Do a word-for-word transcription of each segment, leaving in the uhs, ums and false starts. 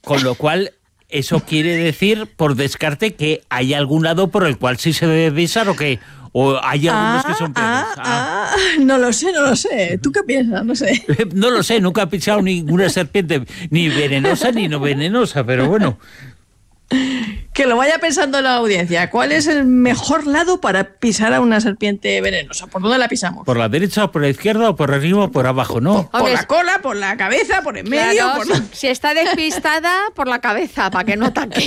con lo cual eso quiere decir, por descarte, que hay algún lado por el cual sí se debe pisar o que... ¿O hay algunos ah, que son peores? Ah, Ah. ah, no lo sé, no lo sé. ¿Tú qué piensas? No sé. No lo sé, nunca he pisado ninguna serpiente, ni venenosa ni no venenosa, pero bueno. Que lo vaya pensando la audiencia. ¿Cuál es el mejor lado para pisar a una serpiente venenosa? ¿Por dónde la pisamos? ¿Por la derecha, o por la izquierda, o por arriba, o por abajo? No. Por Hombre, la cola, por la cabeza, por en medio. Claro, por... si, si está despistada, por la cabeza, para que no ataque.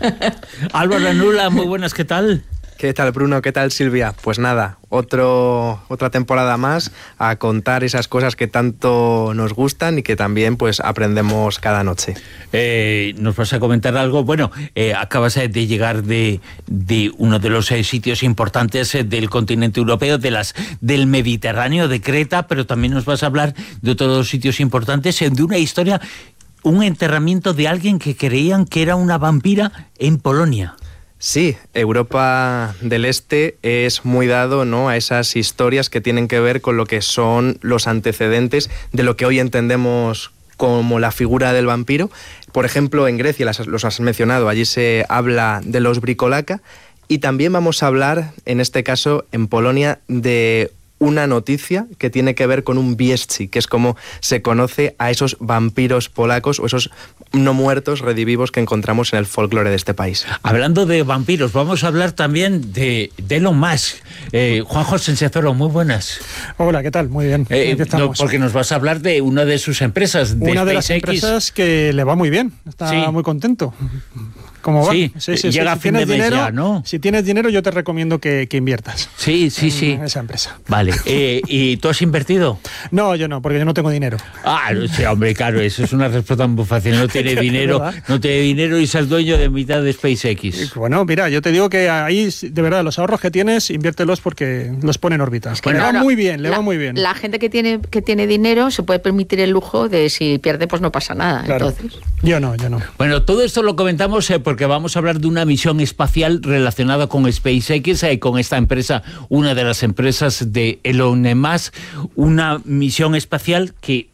Álvaro Anula, muy buenas, ¿qué tal? ¿Qué tal, Bruno? ¿Qué tal, Silvia? Pues nada, otro, otra temporada más a contar esas cosas que tanto nos gustan y que también pues aprendemos cada noche. Eh, ¿Nos vas a comentar algo? Bueno, eh, acabas de llegar de, de uno de los eh, sitios importantes eh, del continente europeo, de las del Mediterráneo, de Creta, pero también nos vas a hablar de otros sitios importantes, eh, de una historia, un enterramiento de alguien que creían que era una vampira en Polonia. Sí, Europa del Este es muy dado, ¿no?, a esas historias que tienen que ver con lo que son los antecedentes de lo que hoy entendemos como la figura del vampiro. Por ejemplo, en Grecia, las, los has mencionado, allí se habla de los bricolaca, y también vamos a hablar, en este caso, en Polonia, de una noticia que tiene que ver con un wieszczy, que es como se conoce a esos vampiros polacos o esos no muertos redivivos que encontramos en el folclore de este país. Hablando de vampiros, vamos a hablar también de, de Elon Musk. Eh, Juanjo Sensezoro, muy buenas. Hola, ¿qué tal? Muy bien. Eh, no, porque nos vas a hablar de una de sus empresas, de Una de SpaceX. las empresas que le va muy bien, está sí. muy contento. ¿Cómo va? Sí, sí, sí, llega sí. a fin de mes ya, ¿no? Si tienes dinero, yo te recomiendo que, que inviertas. Sí, sí, sí. En esa empresa. Vale. Eh, ¿Y tú has invertido? No, yo no, porque yo no tengo dinero. Ah, sí, hombre, claro, eso es una respuesta muy fácil. No tiene dinero, no tiene dinero y es dueño de mitad de SpaceX. Bueno, mira, yo te digo que ahí, de verdad, los ahorros que tienes, inviértelos porque los pone en órbitas. Que le no, va no, muy bien, le la, va muy bien. La gente que tiene que tiene dinero se puede permitir el lujo de si pierde, pues no pasa nada. Claro. Entonces. Yo no, yo no. Bueno, todo esto lo comentamos eh, porque vamos a hablar de una misión espacial relacionada con SpaceX, eh, con esta empresa, una de las empresas de Elon Musk, una misión espacial que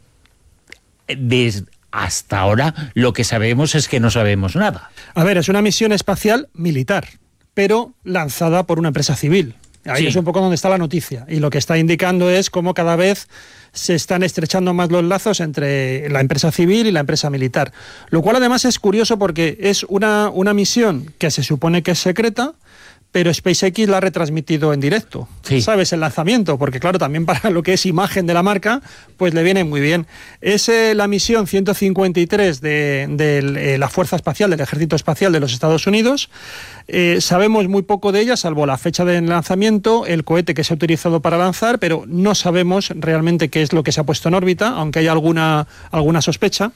desde hasta ahora lo que sabemos es que no sabemos nada. A ver, es una misión espacial militar, pero lanzada por una empresa civil. Ahí sí. Es un poco donde está la noticia. Y lo que está indicando es cómo cada vez se están estrechando más los lazos entre la empresa civil y la empresa militar. Lo cual además es curioso porque es una, una misión que se supone que es secreta, pero SpaceX la ha retransmitido en directo, sí. ¿Sabes? El lanzamiento, porque claro, también para lo que es imagen de la marca, pues le viene muy bien. Es eh, la misión ciento cincuenta y tres de, de eh, la Fuerza Espacial, del Ejército Espacial de los Estados Unidos. Eh, sabemos muy poco de ella, salvo la fecha de lanzamiento, el cohete que se ha utilizado para lanzar, pero no sabemos realmente qué es lo que se ha puesto en órbita, aunque hay alguna, alguna sospecha.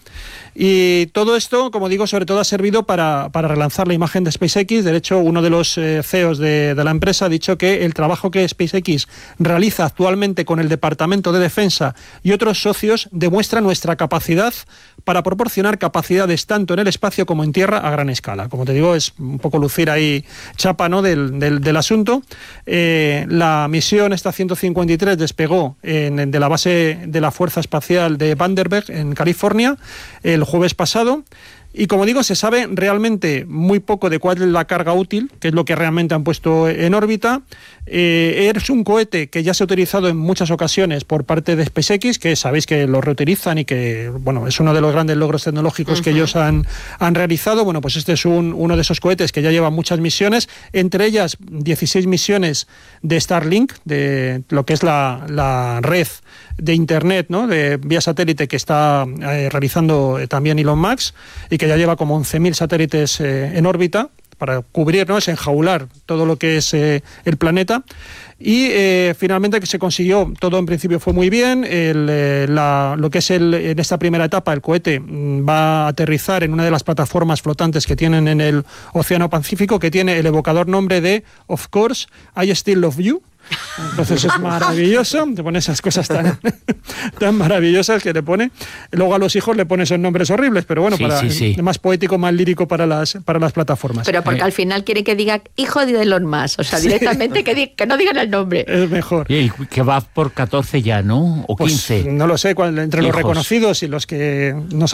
Y todo esto, como digo, sobre todo ha servido para, para relanzar la imagen de SpaceX. De hecho, uno de los eh, C E Os de, de la empresa ha dicho que el trabajo que SpaceX realiza actualmente con el Departamento de Defensa y otros socios demuestra nuestra capacidad para proporcionar capacidades tanto en el espacio como en tierra a gran escala. Como te digo, es un poco lucir ahí chapa, ¿no?, del, del, del asunto. Eh, la misión esta ciento cincuenta y tres despegó en, de la base de la Fuerza Espacial de Vandenberg, en California, el jueves pasado. Y como digo, se sabe realmente muy poco de cuál es la carga útil, que es lo que realmente han puesto en órbita. Eh, es un cohete que ya se ha utilizado en muchas ocasiones por parte de SpaceX, que sabéis que lo reutilizan y que, bueno, es uno de los grandes logros tecnológicos uh-huh. que ellos han, han realizado. Bueno, pues este es un, uno de esos cohetes que ya lleva muchas misiones, entre ellas dieciséis misiones de Starlink, de lo que es la, la red de internet, ¿no?, de vía satélite que está eh, realizando eh, también Elon Musk, y que ya lleva como once mil satélites eh, en órbita para cubrir, ¿no?, es enjaular todo lo que es eh, el planeta. Y eh, finalmente que se consiguió, todo en principio fue muy bien. El, eh, la, lo que es el, en esta primera etapa, el cohete va a aterrizar en una de las plataformas flotantes que tienen en el Océano Pacífico, que tiene el evocador nombre de Of Course, I Still Love You. Entonces es maravilloso, te pone esas cosas tan, tan maravillosas que le pone. Luego a los hijos le pone esos nombres horribles, pero bueno, sí, para, sí, sí. más poético, más lírico para las, para las plataformas. Pero porque eh. al final quiere que diga hijo de Elon Musk, o sea, directamente sí. que, di, que no digan el nombre. Es mejor. Y que va por catorce ya, ¿no? O quince. Pues, no lo sé, entre hijos. Los reconocidos y los que no